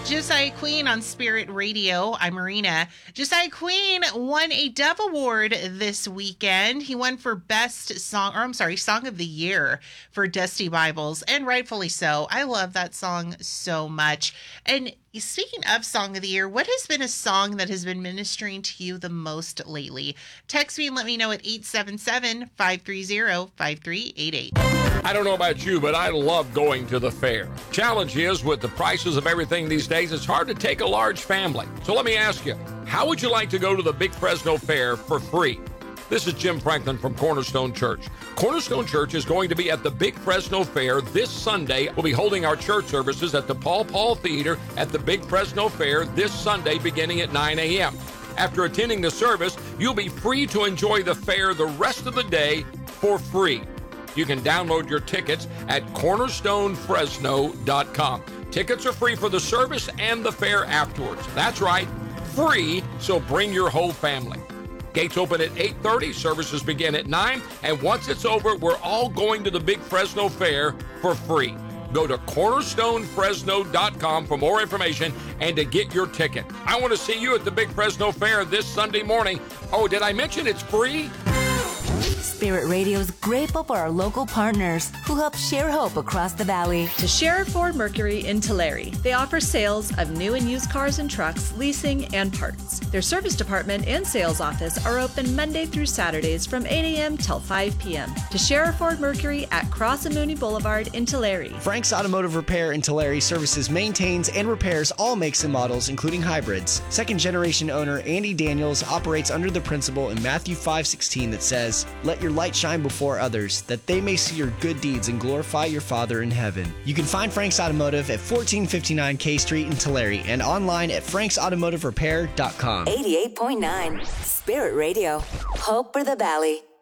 Josiah Queen on Spirit Radio. I'm Marina. Josiah Queen won a Dove Award this weekend. He won for Song of the Year for Dusty Bibles, and rightfully so. I love that song so much. And speaking of Song of the Year, what has been a song that has been ministering to you the most lately? Text me and let me know at 877-530-5388. I don't know about you, but I love going to the fair. Challenge is, with the prices of everything these days, it's hard to take a large family. So let me ask you, how would you like to go to the Big Fresno Fair for free? This is Jim Franklin from Cornerstone Church. Cornerstone Church is going to be at the Big Fresno Fair this Sunday. We'll be holding our church services at the Paul Paul Theater at the Big Fresno Fair this Sunday beginning at 9 a.m. After attending the service, you'll be free to enjoy the fair the rest of the day for free. You can download your tickets at cornerstonefresno.com. Tickets are free for the service and the fair afterwards. That's right, free, so bring your whole family. Gates open at 8:30, services begin at 9, and once it's over, we're all going to the Big Fresno Fair for free. Go to cornerstonefresno.com for more information and to get your ticket. I want to see you at the Big Fresno Fair this Sunday morning. Oh, did I mention it's free? Spirit Radio is grateful for our local partners who help share hope across the valley. To Sheriff Ford Mercury in Tulare. They offer sales of new and used cars and trucks, leasing, and parts. Their service department and sales office are open Monday through Saturdays from 8 a.m. till 5 p.m. To Sheriff Ford Mercury at Cross and Mooney Boulevard in Tulare. Frank's Automotive Repair in Tulare services, maintains, and repairs all makes and models, including hybrids. Second-generation owner Andy Daniels operates under the principle in Matthew 5:16 that says, "Let your light shine before others, that they may see your good deeds and glorify your Father in heaven." You can find Frank's Automotive at 1459 K Street in Tulare and online at franksautomotiverepair.com. 88.9 Spirit Radio. Hope for the Valley.